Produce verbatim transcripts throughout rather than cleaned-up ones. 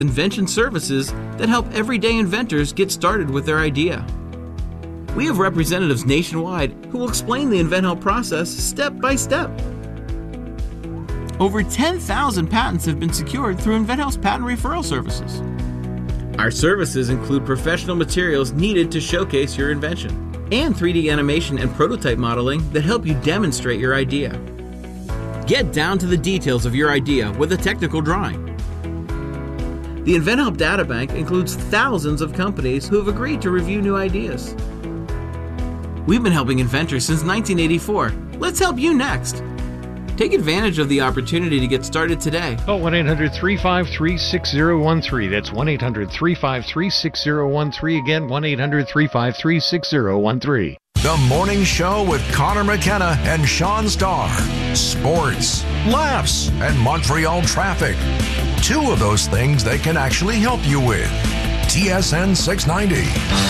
invention services that help everyday inventors get started with their idea. We have representatives nationwide who will explain the InventHelp process step by step. Over ten thousand patents have been secured through InventHelp's patent referral services. Our services include professional materials needed to showcase your invention and three D animation and prototype modeling that help you demonstrate your idea. Get down to the details of your idea with a technical drawing. The InventHelp Databank includes thousands of companies who have agreed to review new ideas. We've been helping inventors since nineteen eighty-four. Let's help you next. Take advantage of the opportunity to get started today. Call one eight hundred three five three six zero one three. That's one eight hundred three five three six zero one three. Again, one eight hundred three five three six zero one three. The Morning Show with Connor McKenna and Sean Starr. Sports, laughs, and Montreal traffic. Two of those things they can actually help you with. T S N six ninety.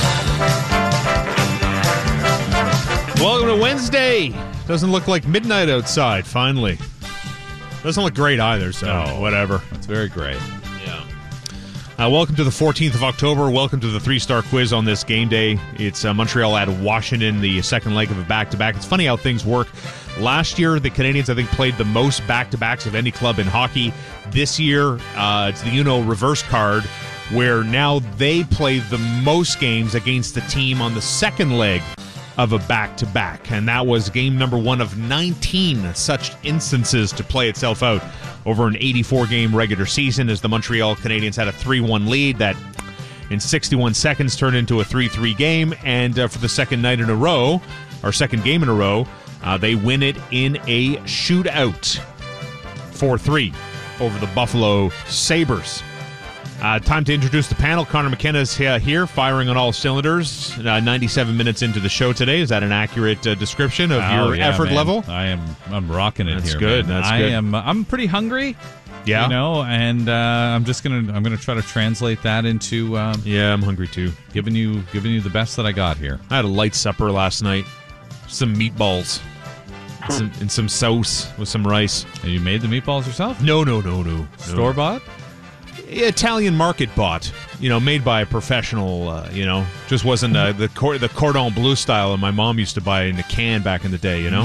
Welcome to Wednesday. Doesn't look like midnight outside, finally. Doesn't look great either, so no, whatever. It's very great. Yeah. Uh, welcome to the fourteenth of October. Welcome to the three-star quiz on this game day. It's uh, Montreal at Washington, the second leg of a back-to-back. It's funny how things work. Last year, the Canadiens, I think, played the most back-to-backs of any club in hockey. This year, uh, it's the Uno reverse card, where now they play the most games against the team on the second leg of a back-to-back, and that was game number one of nineteen such instances to play itself out over an eighty-four game regular season, as the Montreal Canadiens had a three one lead that in sixty-one seconds turned into a three three game, and uh, for the second night in a row, or second game in a row, uh, they win it in a shootout, four three over the Buffalo Sabres. Uh, time to introduce the panel. Connor McKenna is uh, here, firing on all cylinders. Uh, ninety-seven minutes into the show today. Is that an accurate uh, description of oh, your yeah, effort man. level? I am. I'm rocking it That's here. good. Man. That's I good. am. I'm pretty hungry. Yeah. You know, and uh, I'm just gonna. I'm gonna try to translate that into. Um, yeah, I'm hungry too. Giving you, giving you the best that I got here. I had a light supper last night. Some meatballs. and, some, and some sauce with some rice. And you made the meatballs yourself? No, no, no, no. Store bought? Italian market bought, you know, made by a professional, uh, you know, just wasn't uh, the cor- the cordon bleu style that my mom used to buy in a can back in the day, you know?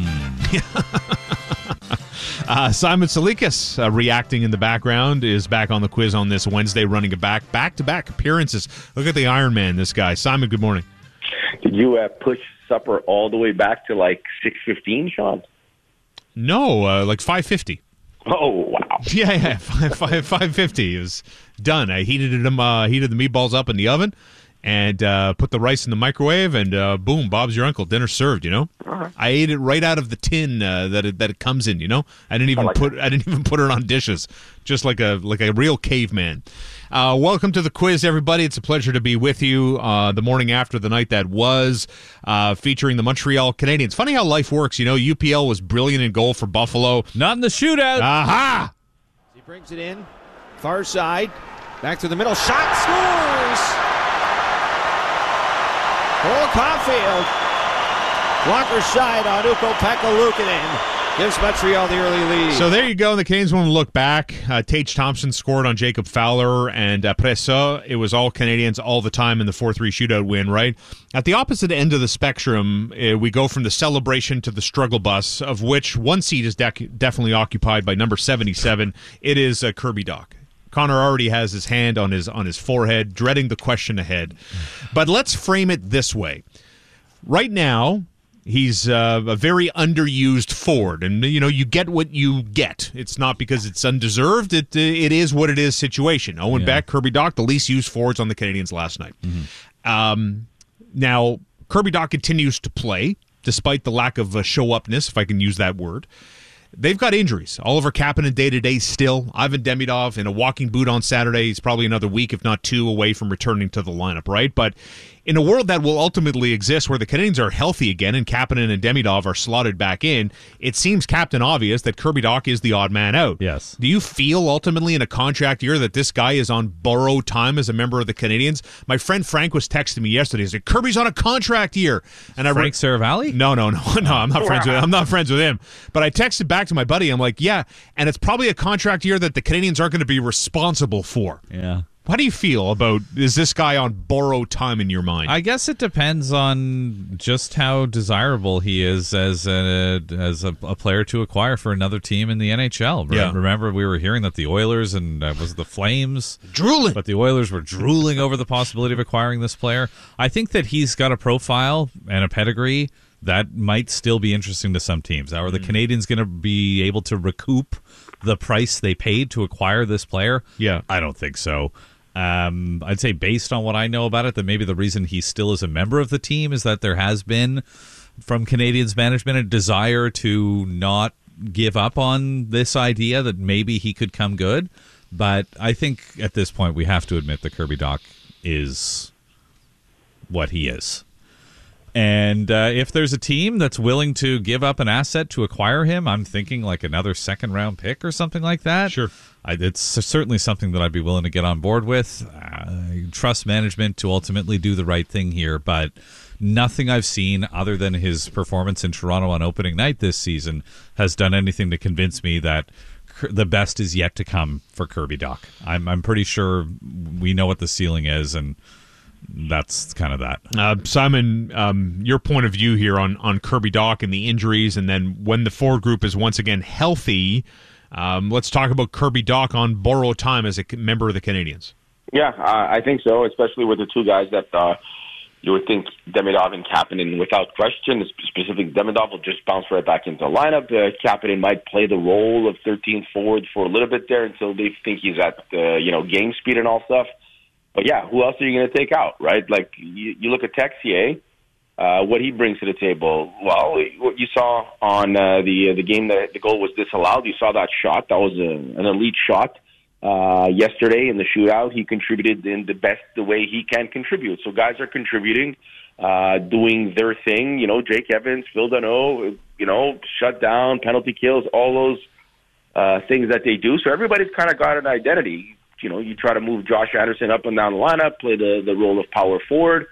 Mm. uh, Simon Salikas, uh, reacting in the background, is back on the quiz on this Wednesday, running it back, back-to-back appearances. Look at the Iron Man, this guy. Simon, good morning. Did you uh, push supper all the way back to like six fifteen, Sean? No, uh, like five fifty. Oh, wow. Yeah, yeah, five, five, five fifty. It was done. I heated them, uh, heated the meatballs up in the oven and uh, put the rice in the microwave, and uh, boom, Bob's your uncle. Dinner served, you know? Uh-huh. I ate it right out of the tin uh, that it, that it comes in, you know? I didn't even I like put that. I didn't even put it on dishes, just like a like a real caveman. Uh, welcome to the quiz, everybody. It's a pleasure to be with you uh, the morning after the night that was, uh, featuring the Montreal Canadiens. Funny how life works, you know? U P L was brilliant in goal for Buffalo. Not in the shootout. Aha! He brings it in, far side, back to the middle, shot, scores! Cole Caulfield, blocker side on Ukko-Pekka Luukkonen, gives Montreal the early lead. So there you go. The Canes want to look back. Uh, Tage Thompson scored on Jacob Fowler, and après ça, it was all Canadians all the time in the four three shootout win, right? At the opposite end of the spectrum, uh, we go from the celebration to the struggle bus, of which one seat is dec- definitely occupied by number seventy-seven. It is uh, Kirby Dach. Connor already has his hand on his on his forehead, dreading the question ahead. But let's frame it this way. Right now, he's uh, a very underused forward, and you know you get what you get. It's not because it's undeserved. It it is what it is. Situation. Owen Yeah. Beck, Kirby Dach, the least used forwards on the Canadiens last night. Mm-hmm. Um, now Kirby Dach continues to play despite the lack of uh, show-upness, if I can use that word. They've got injuries. Oliver Kapanen day-to-day still. Ivan Demidov in a walking boot on Saturday. He's probably another week, if not two, away from returning to the lineup, right? But in a world that will ultimately exist where the Canadiens are healthy again and Kapanen and Demidov are slotted back in, it seems captain obvious that Kirby Dach is the odd man out. Yes. Do you feel ultimately in a contract year that this guy is on borrowed time as a member of the Canadiens? My friend Frank was texting me yesterday. He said, Kirby's on a contract year. And I Frank Saravalli? No, no, no. No, I'm not friends with him. I'm not friends with him. But I texted back back to my buddy. I'm like, yeah, and it's probably a contract year that the Canadians aren't going to be responsible for. Yeah. How do you feel about, is this guy on borrowed time in your mind? I guess it depends on just how desirable he is as a as a, a player to acquire for another team in the N H L. Yeah. Remember, we were hearing that the Oilers and uh, was it the Flames drooling, but the Oilers were drooling over the possibility of acquiring this player. I think that he's got a profile and a pedigree that might still be interesting to some teams. Are the mm. Canadians going to be able to recoup the price they paid to acquire this player? Yeah, I don't think so. Um, I'd say based on what I know about it, that maybe the reason he still is a member of the team is that there has been, from Canadians management, a desire to not give up on this idea that maybe he could come good. But I think at this point we have to admit that Kirby Dach is what he is. And uh, if there's a team that's willing to give up an asset to acquire him, I'm thinking like another second round pick or something like that. Sure. I, it's certainly something that I'd be willing to get on board with. I trust management to ultimately do the right thing here, but nothing I've seen other than his performance in Toronto on opening night this season has done anything to convince me that the best is yet to come for Kirby Dach. I'm, I'm pretty sure we know what the ceiling is, and that's kind of that. Uh, Simon, um, your point of view here on, on Kirby Dach and the injuries, and then when the forward group is once again healthy, um, let's talk about Kirby Dach on borrowed time as a member of the Canadians. Yeah, uh, I think so, especially with the two guys that uh, you would think Demidov and Kapanen, without question, specifically Demidov will just bounce right back into the lineup. Uh, Kapanen might play the role of thirteenth forward for a little bit there until they think he's at uh, you know game speed and all stuff. But yeah, who else are you going to take out, right? Like, you, you look at Texier, uh, what he brings to the table. Well, what you saw on uh, the uh, the game that the goal was disallowed, you saw that shot. That was a, an elite shot uh, yesterday in the shootout. He contributed in the best the way he can contribute. So guys are contributing, uh, doing their thing. You know, Jake Evans, Phil Danault, you know, shut down, penalty kills, all those uh, things that they do. So everybody's kind of got an identity. You know, you try to move Josh Anderson up and down the lineup, play the, the role of power forward.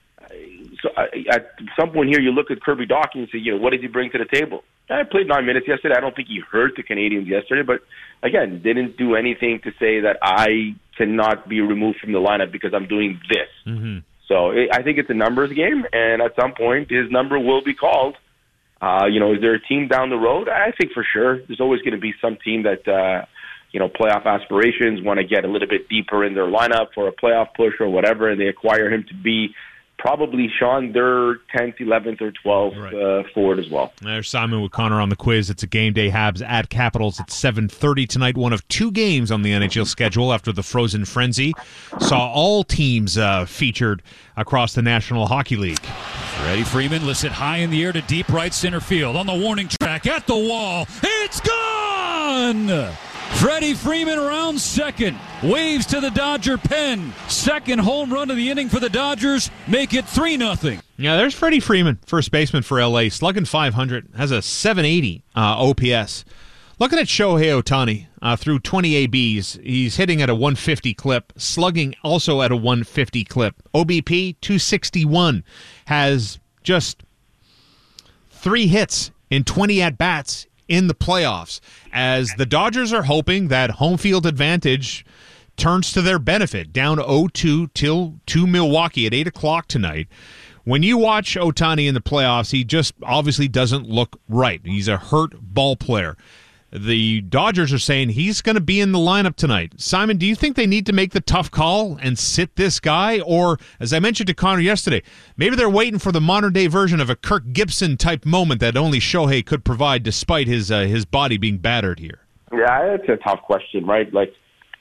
So uh, at some point here, you look at Kirby Dach and say, you know, what does he bring to the table? I played nine minutes yesterday. I don't think he hurt the Canadians yesterday, but again, didn't do anything to say that I cannot be removed from the lineup because I'm doing this. Mm-hmm. So it, I think it's a numbers game, and at some point, his number will be called. Uh, you know, is there a team down the road? I think for sure. There's always going to be some team that, uh, you know, playoff aspirations, want to get a little bit deeper in their lineup for a playoff push or whatever, and they acquire him to be probably, Sean, their tenth, eleventh, or twelfth right. uh, forward as well. There's Simon with Connor on the quiz. It's a game day. Habs at Capitals at seven thirty tonight. One of two games on the N H L schedule after the Frozen Frenzy saw all teams uh, featured across the National Hockey League. Freddie Freeman lifts it high in the air to deep right center field. On the warning track, at the wall. It's gone! Freddie Freeman around second. Waves to the Dodger pen. Second home run of the inning for the Dodgers. Make it three nothing. Yeah, there's Freddie Freeman, first baseman for L A. Slugging five hundred. Has a seven eighty uh, O P S. Looking at Shohei Ohtani uh, through twenty A Bs. He's hitting at a one fifty clip. Slugging also at a one fifty clip. O B P, two sixty-one. Has just three hits in twenty at-bats in the playoffs, as the Dodgers are hoping that home field advantage turns to their benefit, down oh two till to Milwaukee at eight o'clock tonight. When you watch Ohtani in the playoffs, he just obviously doesn't look right. He's a hurt ball player. The Dodgers are saying he's going to be in the lineup tonight. Simon, do you think they need to make the tough call and sit this guy? Or, as I mentioned to Connor yesterday, maybe they're waiting for the modern-day version of a Kirk Gibson-type moment that only Shohei could provide despite his uh, his body being battered here? Yeah, it's a tough question, right? Like,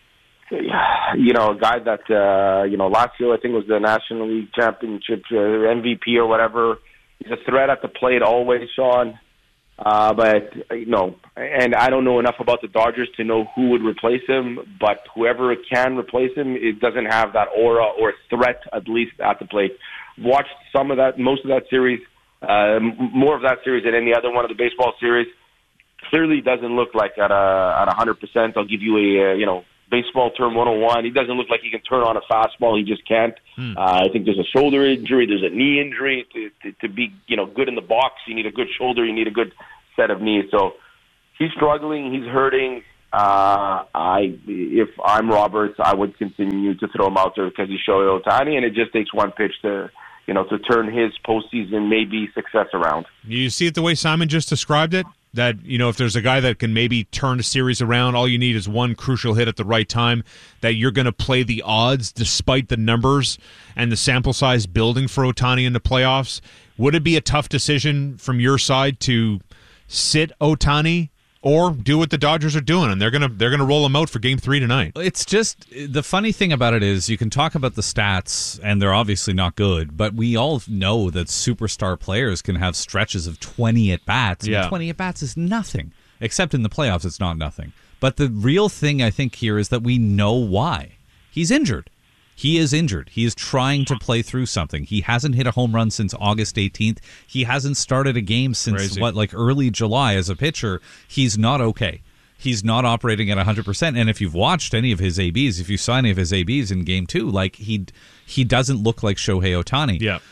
you know, a guy that, uh, you know, last year I think was the National League Championship uh, M V P or whatever. He's a threat at the plate always, Sean. Uh, but, you know, and I don't know enough about the Dodgers to know who would replace him, but whoever can replace him, it doesn't have that aura or threat, at least at the plate. Watched some of that, most of that series, uh, more of that series than any other one of the baseball series. Clearly doesn't look like at a, at one hundred percent. I'll give you a, uh, you know, baseball term one oh one. He doesn't look like he can turn on a fastball. He just can't. Hmm. Uh, I think there's a shoulder injury. There's a knee injury. To, to, to be, you know, good in the box, you need a good shoulder. You need a good set of knees. So he's struggling. He's hurting. Uh, I, if I'm Roberts, I would continue to throw him out there because he's Shohei Ohtani, and it just takes one pitch to, you know, to turn his postseason maybe success around. You see it the way Simon just described it? That, you know, if there's a guy that can maybe turn a series around, all you need is one crucial hit at the right time, that you're going to play the odds despite the numbers and the sample size building for Ohtani in the playoffs. Would it be a tough decision from your side to sit Ohtani or do what the Dodgers are doing, and they're gonna they're gonna roll him out for Game Three tonight? It's just the funny thing about it is you can talk about the stats, and they're obviously not good, but we all know that superstar players can have stretches of twenty at bats. Yeah. And twenty at bats is nothing, except in the playoffs. It's not nothing. But the real thing I think here is that we know why he's injured. He is injured. He is trying to play through something. He hasn't hit a home run since August eighteenth. He hasn't started a game since, Crazy. what, like early July as a pitcher. He's not okay. He's not operating at one hundred percent. And if you've watched any of his A Bs, if you saw any of his A Bs in game two, like he he doesn't look like Shohei Ohtani. Yeah.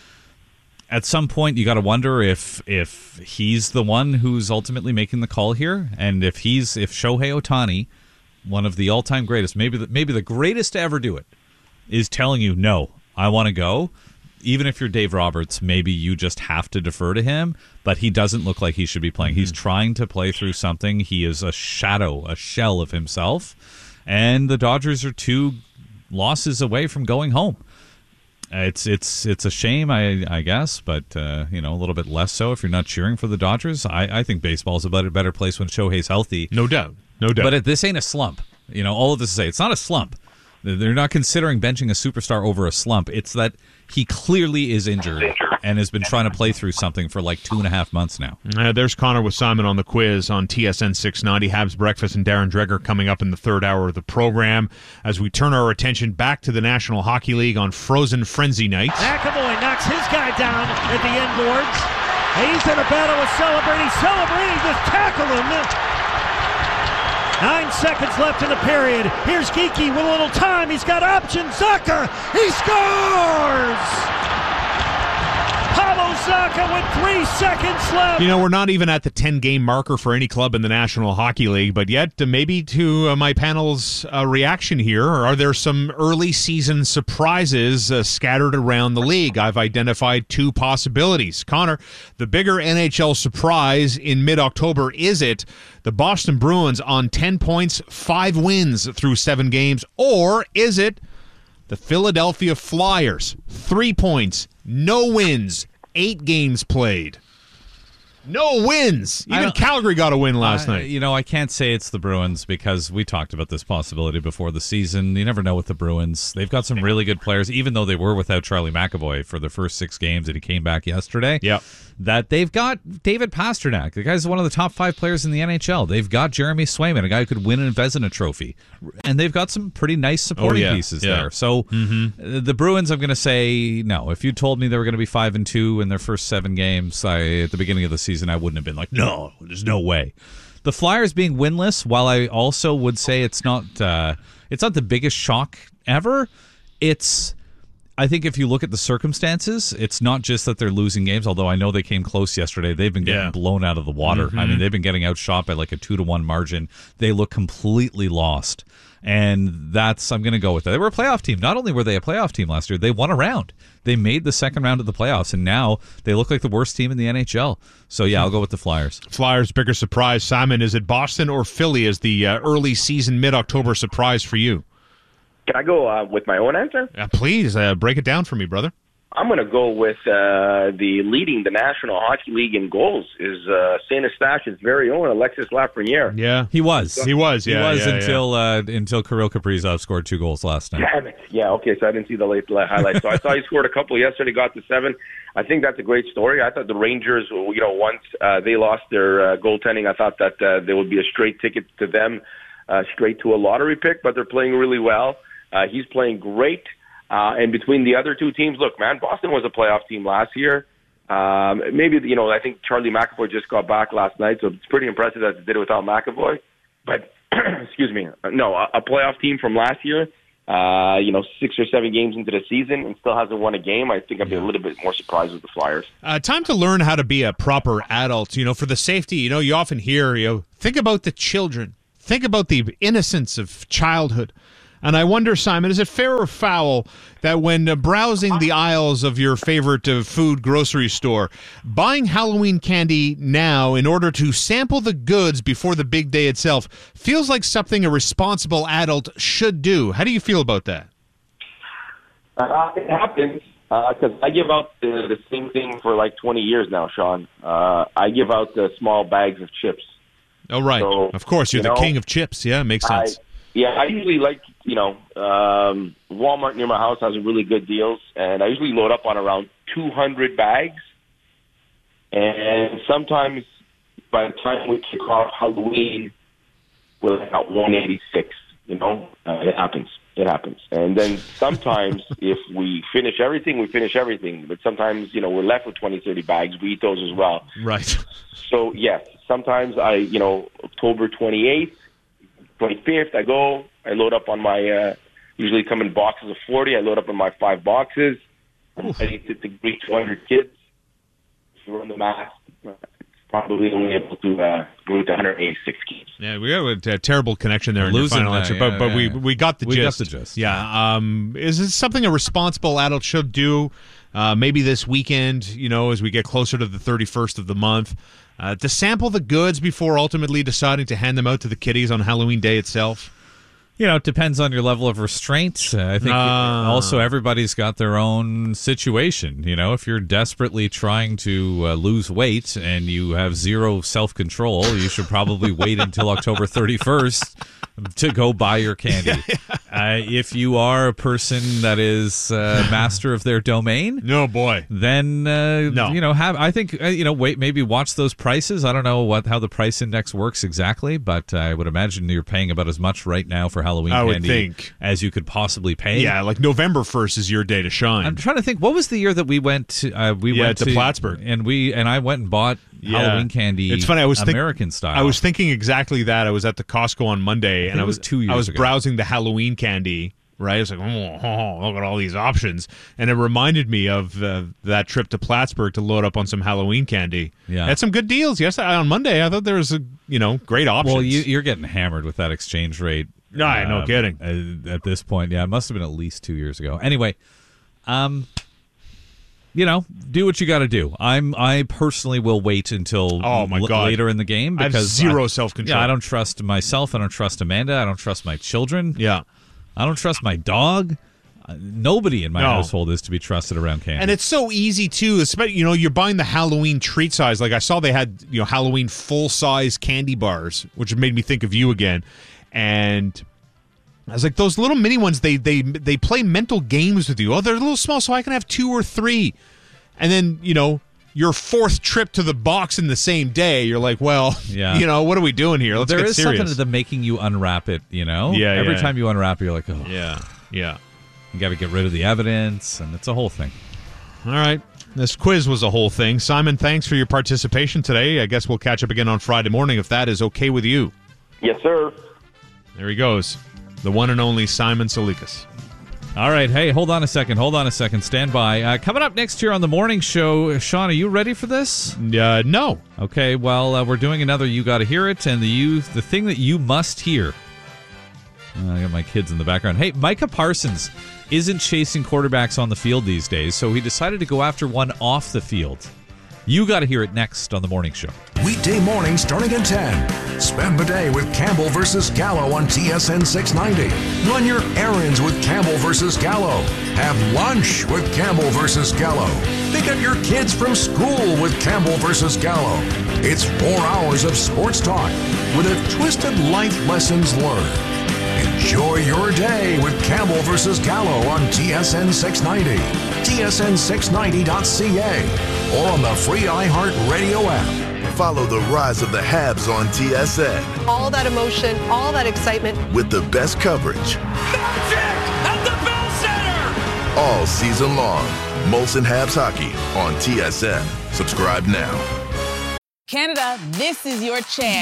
At some point, you got to wonder if if he's the one who's ultimately making the call here, and if he's if Shohei Ohtani, one of the all-time greatest, maybe the, maybe the greatest to ever do it, is telling you, no, I want to go. Even if you're Dave Roberts, maybe you just have to defer to him, but he doesn't look like he should be playing. Mm-hmm. He's trying to play through something. He is a shadow, a shell of himself, and the Dodgers are two losses away from going home. It's it's it's a shame, I I guess, but uh, you know, a little bit less so if you're not cheering for the Dodgers. I, I think baseball's a better, better place when Shohei's healthy. No doubt, no doubt. But it, this ain't a slump. You know, all of this to say, it's not a slump. They're not considering benching a superstar over a slump. It's that he clearly is injured and has been trying to play through something for like two and a half months now. Uh, there's Connor with Simon on the quiz on T S N six ninety. Habs Breakfast and Darren Dreger coming up in the third hour of the program as we turn our attention back to the National Hockey League on Frozen Frenzy night. McAvoy knocks his guy down at the end boards. He's in a battle with Celebrity. Celebrity just tackled him. Nine seconds left in the period. Here's Geeky with a little time. He's got options. Zucker, he scores! Pavel Zacha with three seconds left. You know, we're not even at the ten-game marker for any club in the National Hockey League, but yet, uh, maybe to uh, my panel's uh, reaction here, are there some early season surprises uh, scattered around the league? I've identified two possibilities. Connor, the bigger N H L surprise in mid-October, is it the Boston Bruins on ten points, five wins through seven games, or is it the Philadelphia Flyers, three points, no wins, eight games played? No wins. Even Calgary got a win last uh, night. You know, I can't say it's the Bruins because we talked about this possibility before the season. You never know with the Bruins. They've got some really good players, even though they were without Charlie McAvoy for the first six games and he came back yesterday. Yep. That they've got David Pastrnak. The guy's one of the top five players in the N H L. They've got Jeremy Swayman, a guy who could win a Vezina trophy. And they've got some pretty nice supporting oh, yeah. pieces yeah. there. So mm-hmm. the Bruins, I'm going to say no. If you told me they were going to be five and two in their first seven games I, at the beginning of the season, I wouldn't have been like, no, there's no way. The Flyers being winless, while I also would say it's not uh, it's not the biggest shock ever, it's I think if you look at the circumstances, it's not just that they're losing games, although I know they came close yesterday. They've been getting yeah. blown out of the water. Mm-hmm. I mean, they've been getting outshot by like a two to one margin. They look completely lost. And that's, I'm going to go with that. They were a playoff team. Not only were they a playoff team last year, they won a round. They made the second round of the playoffs, and now they look like the worst team in the N H L. So, yeah, I'll go with the Flyers. Flyers, bigger surprise. Simon, is it Boston or Philly as the uh, early season, mid-October surprise for you? Can I go uh, with my own answer? Uh, please, uh, break it down for me, brother. I'm going to go with uh, the leading the National Hockey League in goals is uh, Saint Eustachio's very own Alexis Lafreniere. Yeah, he was. He was. Yeah, he was yeah, until yeah. Uh, until Kirill Kaprizov scored two goals last night. Damn it! Yeah, okay. So I didn't see the late highlights. So I saw he scored a couple yesterday, got to seven. I think that's a great story. I thought the Rangers, you know, once uh, they lost their uh, goaltending, I thought that uh, there would be a straight ticket to them, uh, straight to a lottery pick. But they're playing really well. Uh, he's playing great. Uh, and between the other two teams, look, man, Boston was a playoff team last year. Um, maybe, you know, I think Charlie McAvoy just got back last night, so it's pretty impressive that they did it without McAvoy. But, excuse me, no, a, a playoff team from last year, uh, you know, six or seven games into the season and still hasn't won a game, I think I'd be a little bit more surprised with the Flyers. Uh, time to learn how to be a proper adult, you know, for the safety. You know, you often hear, you know, think about the children. Think about the innocence of childhood. And I wonder, Simon, is it fair or foul that when uh, browsing the aisles of your favorite uh, food grocery store, buying Halloween candy now in order to sample the goods before the big day itself feels like something a responsible adult should do? How do you feel about that? Uh, it happens because uh, I give out the, the same thing for like twenty years now, Sean. Uh, I give out the small bags of chips. Oh, right. So, of course, you're you the know, king of chips. Yeah, makes sense. I, Yeah, I usually like, you know, um, Walmart near my house has really good deals, and I usually load up on around two hundred bags. And sometimes by the time we kick off Halloween, we're at one eighty-six, you know? Uh, it happens. It happens. And then sometimes if we finish everything, we finish everything. But sometimes, you know, we're left with twenty, thirty bags. We eat those as well. Right. So, yes, sometimes I, you know, October twenty-eighth, twenty-fifth, I go, I load up on my, uh, usually come in boxes of forty, I load up on my five boxes. I'm ready to, to greet two hundred kids. If you run the math, it's probably only able to uh, greet one hundred eighty-six kids. Yeah, we have a, a terrible connection there in your Losing final that, answer, yeah, but but yeah, we yeah. we got the We got gist. the gist. Yeah. Um, is this something a responsible adult should do? Uh, maybe this weekend, you know, as we get closer to the thirty-first of the month, uh, to sample the goods before ultimately deciding to hand them out to the kiddies on Halloween Day itself. You know, it depends on your level of restraint. Uh, I think Ah. also everybody's got their own situation. You know, if you're desperately trying to uh, lose weight and you have zero self-control, you should probably wait until October thirty-first to go buy your candy. Yeah, yeah. Uh, if you are a person that is uh, master of their domain, no boy, then uh, no. you know, have I think uh, you know, wait, maybe watch those prices. I don't know what how the price index works exactly, but I would imagine you're paying about as much right now for Halloween I candy would think. as you could possibly pay. Yeah, like November first is your day to shine. I'm trying to think. What was the year that we went? To, uh, we yeah, went to, to Plattsburgh, and we and I went and bought yeah. Halloween candy. It's funny. I was American think, style. I was thinking exactly that. I was at the Costco on Monday, I and I was it was two years I was ago. browsing the Halloween candy. Right, I was like, oh, oh, look at all these options, and it reminded me of uh, that trip to Plattsburgh to load up on some Halloween candy. Yeah, had some good deals. Yes, on Monday I thought there was a you know great options. Well, you, you're getting hammered with that exchange rate. No, um, no kidding. At, at this point, yeah, it must have been at least two years ago. Anyway, um, you know, do what you got to do. I'm I personally will wait until oh my l- God. later in the game because I have zero I, self control. Yeah, I don't trust myself. I don't trust Amanda. I don't trust my children. Yeah. I don't trust my dog. Uh, nobody in my no. household is to be trusted around candy. And it's so easy too, especially you know you're buying the Halloween treat size. Like I saw they had you know Halloween full size candy bars, which made me think of you again. And I was like, those little mini ones, they they they play mental games with you. Oh, they're a little small, so I can have two or three. And then you know your fourth trip to the box in the same day, you're like, well, yeah. you know, what are we doing here? Let's there get is serious. something to the making you unwrap it. You know, yeah. Every yeah. time you unwrap it, you're like, oh, yeah, yeah. You got to get rid of the evidence, and it's a whole thing. All right. This quiz was a whole thing. Simon, thanks for your participation today. I guess we'll catch up again on Friday morning if that is okay with you. Yes, sir. There he goes. The one and only Simon Salikas. All right. Hey, hold on a second. Hold on a second. Stand by. Uh, coming up next here on the morning show, Sean, are you ready for this? Uh, no. Okay. Well, uh, we're doing another You Gotta Hear It, and the you, the thing that you must hear. Uh, I got my kids in the background. Hey, Micah Parsons isn't chasing quarterbacks on the field these days, so he decided to go after one off the field. You got to hear it next on the morning show. Weekday mornings starting at ten. Spend the day with Campbell versus Gallo on T S N six ninety. Run your errands with Campbell versus Gallo. Have lunch with Campbell versus Gallo. Pick up your kids from school with Campbell versus Gallo. It's four hours of sports talk with a twisted life lessons learned. Enjoy your day with Campbell versus Gallo on T S N six ninety, T S N six ninety dot C A, or on the free iHeartRadio app. Follow the rise of the Habs on T S N. All that emotion, all that excitement. With the best coverage. Magic at the Bell Center! All season long. Molson Habs Hockey on T S N. Subscribe now. Canada, this is your chance.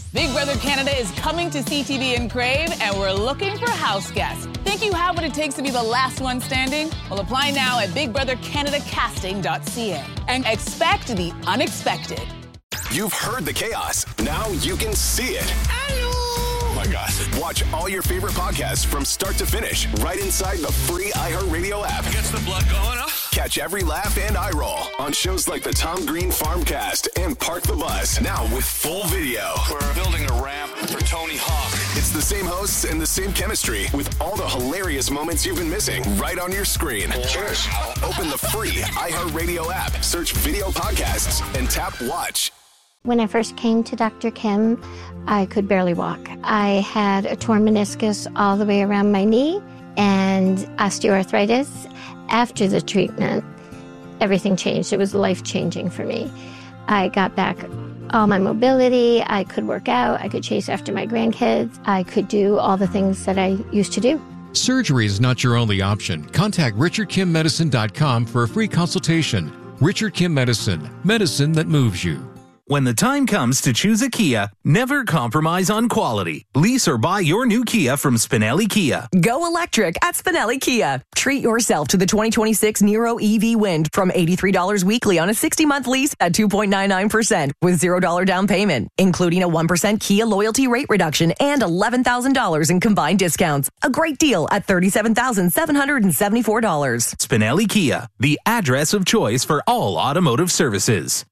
Big Brother Canada is coming to C T V and Crave, and we're looking for house guests. Think you have what it takes to be the last one standing? Well, apply now at big brother canada casting dot c a and expect the unexpected. You've heard the chaos. Now you can see it. Oh my God. Watch all your favorite podcasts from start to finish right inside the free iHeartRadio app. Gets the blood going, huh? Catch every laugh and eye roll on shows like the Tom Green Farmcast and Park the Bus. Now with full video. We're building a ramp for Tony Hawk. It's the same hosts and the same chemistry with all the hilarious moments you've been missing right on your screen. Cheers. Open the free iHeartRadio app, search video podcasts, and tap watch. When I first came to Doctor Kim, I could barely walk. I had a torn meniscus all the way around my knee and osteoarthritis. After the treatment, everything changed. It was life-changing for me. I got back all my mobility. I could work out. I could chase after my grandkids. I could do all the things that I used to do. Surgery is not your only option. Contact richard kim medicine dot com for a free consultation. Richard Kim Medicine, medicine that moves you. When the time comes to choose a Kia, never compromise on quality. Lease or buy your new Kia from Spinelli Kia. Go electric at Spinelli Kia. Treat yourself to the twenty twenty-six Niro E V Wind from eighty-three dollars weekly on a sixty-month lease at two point nine nine percent with zero dollars down payment, including a one percent Kia loyalty rate reduction and eleven thousand dollars in combined discounts. A great deal at thirty-seven thousand seven hundred seventy-four dollars. Spinelli Kia, the address of choice for all automotive services.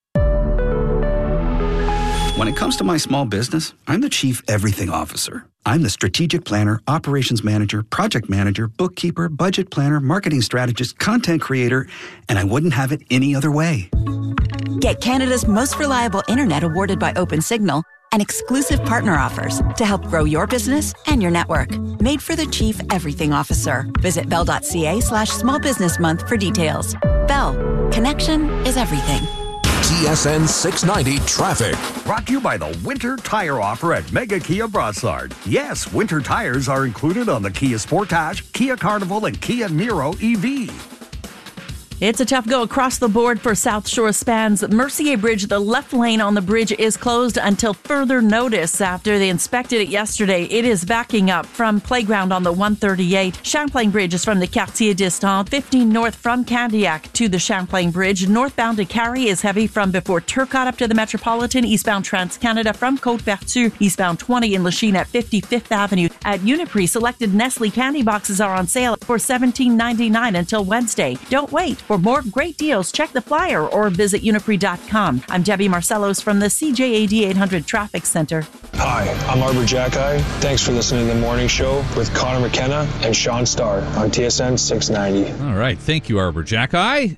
When it comes to my small business, I'm the Chief Everything Officer. I'm the strategic planner, operations manager, project manager, bookkeeper, budget planner, marketing strategist, content creator, and I wouldn't have it any other way. Get Canada's most reliable internet awarded by OpenSignal and exclusive partner offers to help grow your business and your network. Made for the Chief Everything Officer. Visit bell.ca slash small business month for details. Bell. Connection is everything. T S N six ninety Traffic. Brought to you by the Winter Tire Offer at Mega Kia Brossard. Yes, winter tires are included on the Kia Sportage, Kia Carnival, and Kia Niro E V. It's a tough go across the board for South Shore spans. Mercier Bridge, the left lane on the bridge is closed until further notice after they inspected it yesterday. It is backing up from Playground on the one thirty-eight. Champlain Bridge is from the Quartier Distant. fifteen north from Candiac to the Champlain Bridge. Northbound to Carrie is heavy from before Turcotte up to the Metropolitan. Eastbound Trans-Canada from Côte-Vertu. Eastbound twenty in Lachine at fifty-fifth Avenue. At Uniprix, selected Nestle candy boxes are on sale for seventeen ninety-nine until Wednesday. Don't wait. For more great deals, check the flyer or visit uniprix dot com. I'm Debbie Marcellos from the C J A D eight hundred Traffic Center. Hi, I'm Arbor Jacki. Thanks for listening to The Morning Show with Connor McKenna and Sean Starr on T S N six ninety. All right. Thank you, Arbor Jacki.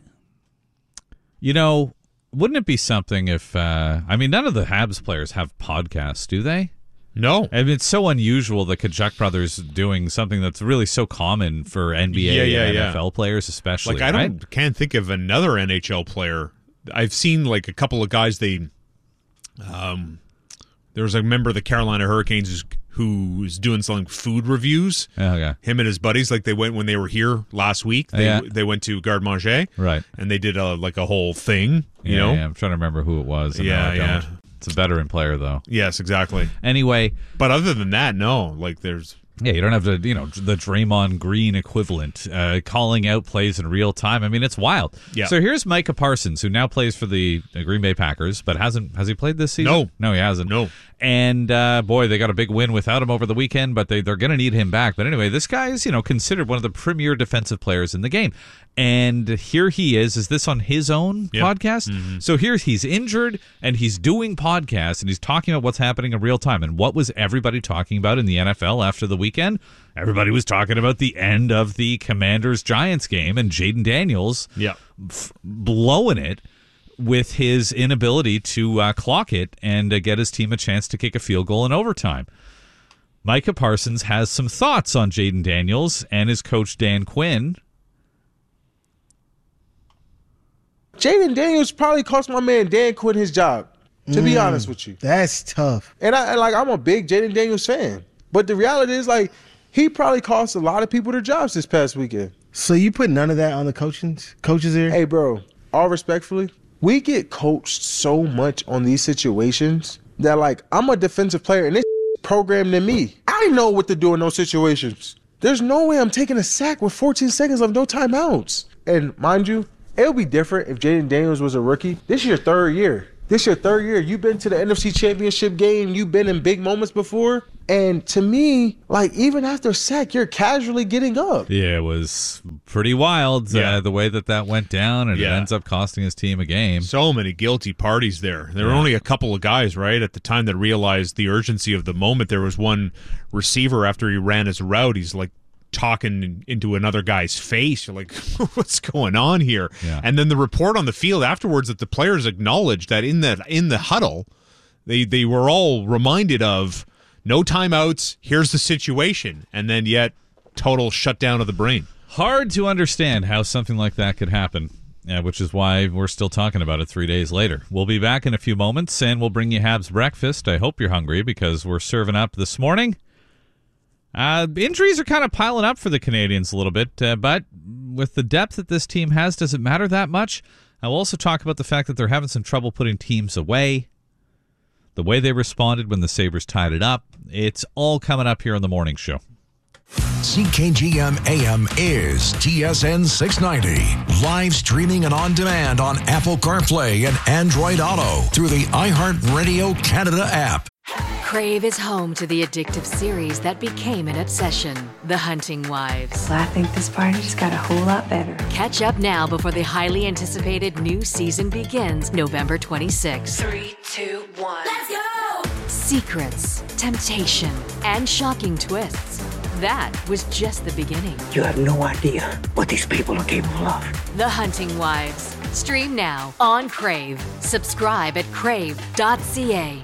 You know, wouldn't it be something if, uh, I mean, none of the Habs players have podcasts, do they? No. I mean, it's so unusual the Kachuk brothers doing something that's really so common for N B A yeah, yeah, and yeah. N F L players especially. Like, I right? don't can't think of another N H L player. I've seen, like, a couple of guys, they... um, there was a member of the Carolina Hurricanes who was doing some food reviews. Oh, yeah. Him and his buddies, like, they went when they were here last week. They, yeah. they went to Garde Manger. Right. And they did, a, like, a whole thing, you yeah, know? Yeah, I'm trying to remember who it was. And yeah, now I don't. yeah. It's a veteran player, though. Yes, exactly. Anyway. But other than that, no. Like, there's... Yeah, you don't have to, you know, the Draymond Green equivalent, uh, calling out plays in real time. I mean, it's wild. Yeah. So here's Micah Parsons, who now plays for the Green Bay Packers, but hasn't, has he played this season? No. No, he hasn't. No. And, uh, boy, they got a big win without him over the weekend, but they, they're going to need him back. But anyway, this guy is, you know, considered one of the premier defensive players in the game. And here he is. Is this on his own yep. podcast? Mm-hmm. So here he's injured, and he's doing podcasts, and he's talking about what's happening in real time. And what was everybody talking about in the N F L after the weekend? Everybody was talking about the end of the Commanders-Giants game and Jaden Daniels yep. f- blowing it with his inability to uh, clock it and uh, get his team a chance to kick a field goal in overtime. Micah Parsons has some thoughts on Jaden Daniels and his coach Dan Quinn. Jaden Daniels probably cost my man Dan Quinn his job, to mm, be honest with you. That's tough. And I and like I'm a big Jaden Daniels fan. But the reality is, like, he probably cost a lot of people their jobs this past weekend. So you put none of that on the coaching coaches here? Hey, bro, all respectfully, we get coached so much on these situations that, like, I'm a defensive player and this programmed in me. I know what to do in those situations. There's no way I'm taking a sack with fourteen seconds of no timeouts. And mind you, it'll be different if Jaden Daniels was a rookie. This is your third year. This is your third year. You've been to the N F C Championship game. You've been in big moments before. And to me, like, even after sack, you're casually getting up. Yeah, it was pretty wild Yeah. uh, the way that that went down, and Yeah. it ends up costing his team a game. So many guilty parties there. There were Yeah. only a couple of guys, right, at the time that realized the urgency of the moment. There was one receiver after he ran his route. He's like talking into another guy's face. You're like, what's going on here? Yeah. And then the report on the field afterwards that the players acknowledged that in the in the huddle, they they were all reminded of no timeouts. Here's the situation, and then yet total shutdown of the brain. Hard to understand how something like that could happen, uh, which is why we're still talking about it three days later. We'll be back in a few moments, and we'll bring you Habs breakfast. I hope you're hungry because we're serving up this morning. Uh, injuries are kind of piling up for the Canadians a little bit, uh, but with the depth that this team has, does it matter that much? I will also talk about the fact that they're having some trouble putting teams away, the way they responded when the Sabres tied it up. It's all coming up here on the morning show. C K G M A M is T S N six ninety. Live streaming and on demand on Apple CarPlay and Android Auto through the iHeartRadio Canada app. Crave is home to the addictive series that became an obsession, The Hunting Wives. I think this party just got a whole lot better. Catch up now before the highly anticipated new season begins November twenty-sixth. Three, two, one. Let's go! Secrets, temptation, and shocking twists. That was just the beginning. You have no idea what these people are capable of. The Hunting Wives. Stream now on Crave. Subscribe at crave dot c a.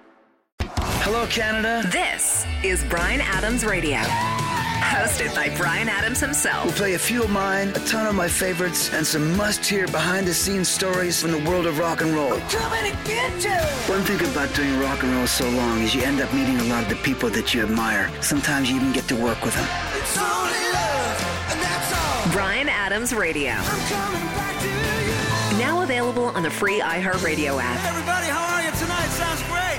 Hello, Canada. This is Bryan Adams Radio. Hosted by Bryan Adams himself. We'll play a few of mine, a ton of my favorites, and some must-hear behind-the-scenes stories from the world of rock and roll. I'm coming to get you! One thing about doing rock and roll so long is you end up meeting a lot of the people that you admire. Sometimes you even get to work with them. It's only love, and that's all. Bryan Adams Radio. I'm coming back to you. Now available on the free iHeartRadio app. Hey everybody, how are you tonight? Sounds great.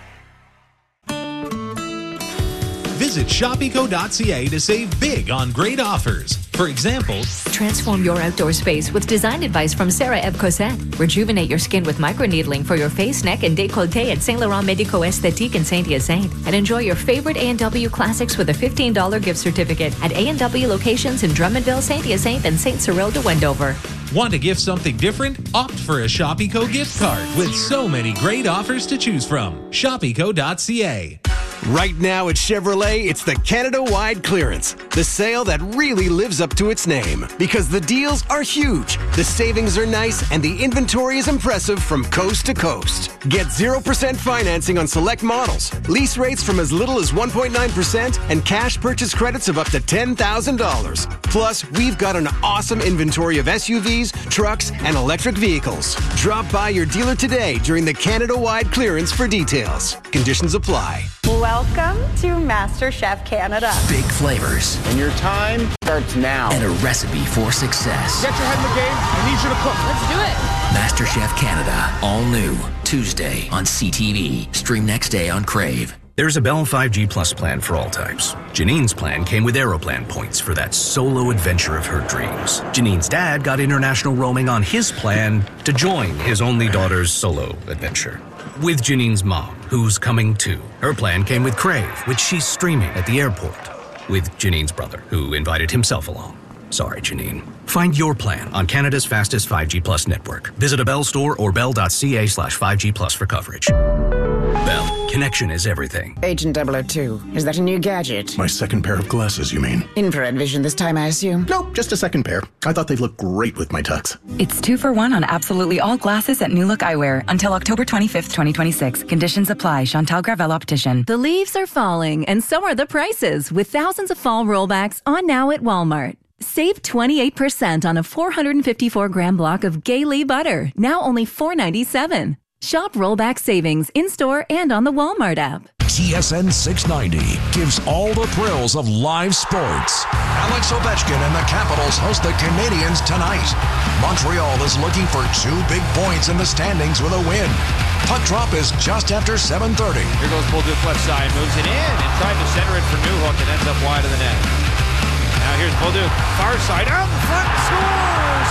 Visit shop eco dot c a to save big on great offers. For example, transform your outdoor space with design advice from Sarah Eve Cosette. Rejuvenate your skin with microneedling for your face, neck, and décolleté at Saint Laurent Medico Esthétique in Saint-Hyacinthe. And enjoy your favorite A and W classics with a fifteen dollars gift certificate at A and W locations in Drummondville, Saint-Hyacinthe, and Saint Cyril de Wendover. Want to gift something different? Opt for a Shop Eco gift card with so many great offers to choose from. shop eco dot c a. Right now at Chevrolet, it's the Canada-wide clearance. The sale that really lives up to its name. Because the deals are huge, the savings are nice, and the inventory is impressive from coast to coast. Get zero percent financing on select models, lease rates from as little as one point nine percent, and cash purchase credits of up to ten thousand dollars. Plus, we've got an awesome inventory of S U Vs, trucks, and electric vehicles. Drop by your dealer today during the Canada-wide clearance for details. Conditions apply. Welcome to MasterChef Canada. Big flavors. And your time starts now. And a recipe for success. Get your head in the game. I need you to cook. Let's do it. MasterChef Canada. All new. Tuesday on C T V. Stream next day on Crave. There's a Bell five G Plus plan for all types. Janine's plan came with Aeroplan points for that solo adventure of her dreams. Janine's dad got international roaming on his plan to join his only daughter's solo adventure. With Janine's mom, who's coming too. Her plan came with Crave, which she's streaming at the airport. With Janine's brother, who invited himself along. Sorry, Janine. Find your plan on Canada's fastest five G Plus network. Visit a Bell store or bell dot c a slash 5G Plus for coverage. Bell, connection is everything. Agent double oh two, is that a new gadget? My second pair of glasses, you mean? Infrared vision this time, I assume? Nope, just a second pair. I thought they'd look great with my tux. It's two for one on absolutely all glasses at New Look Eyewear until October twenty-fifth, twenty twenty-six. Conditions apply. Chantal Gravel Optician. The leaves are falling, and so are the prices, with thousands of fall rollbacks on now at Walmart. Save twenty-eight percent on a four hundred fifty-four gram block of Gay Lea butter, now only four ninety-seven. Shop rollback savings in-store and on the Walmart app. T S N six ninety gives all the thrills of live sports. Alex Ovechkin and the Capitals host the Canadiens tonight. Montreal is looking for two big points in the standings with a win. Puck drop is just after seven thirty. Here goes Bolduc left side, moves it in and tried to center it for Newhook and ends up wide of the net. Now here's Bolduc, far side, out in front, scores!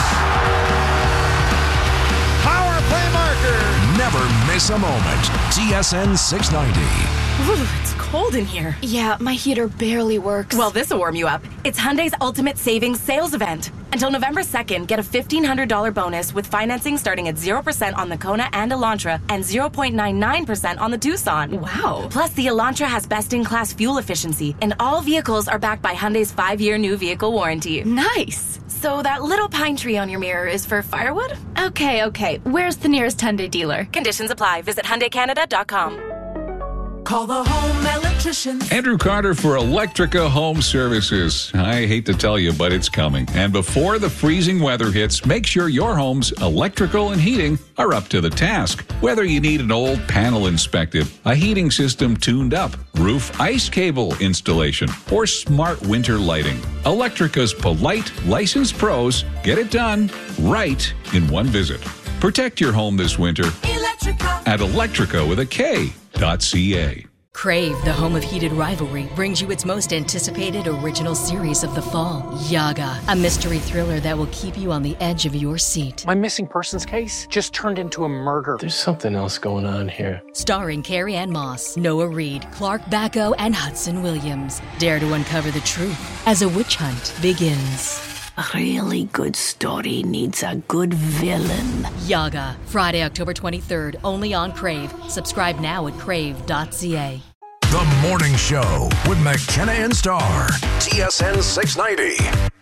Power play marker! Never miss a moment. T S N six ninety. Ooh, it's cold in here. Yeah, my heater barely works. Well, this'll warm you up. It's Hyundai's Ultimate Savings Sales Event. Until November second, get a fifteen hundred dollars bonus with financing starting at zero percent on the Kona and Elantra and zero point nine nine percent on the Tucson. Wow. Plus, the Elantra has best-in-class fuel efficiency, and all vehicles are backed by Hyundai's five-year new vehicle warranty. Nice. So that little pine tree on your mirror is for firewood? Okay, okay. Where's the nearest Hyundai dealer? Conditions apply. Visit Hyundai Canada dot com. Call the home electrician. Andrew Carter for Electrica Home Services. I hate to tell you, but it's coming. And before the freezing weather hits, make sure your home's electrical and heating are up to the task. Whether you need an old panel inspected, a heating system tuned up, roof ice cable installation, or smart winter lighting, Electrica's polite, licensed pros get it done right in one visit. Protect your home this winter Electrica. at Electrica with a K. .ca. Crave, the home of heated rivalry, brings you its most anticipated original series of the fall, Yaga, a mystery thriller that will keep you on the edge of your seat. My missing persons case just turned into a murder. There's something else going on here. Starring Carrie Ann Moss, Noah Reid, Clark Bacco, and Hudson Williams. Dare to uncover the truth as a witch hunt begins. A really good story needs a good villain. Yaga, Friday, October twenty-third, only on Crave. Subscribe now at crave dot c a. The Morning Show with McKenna and Star. T S N six ninety.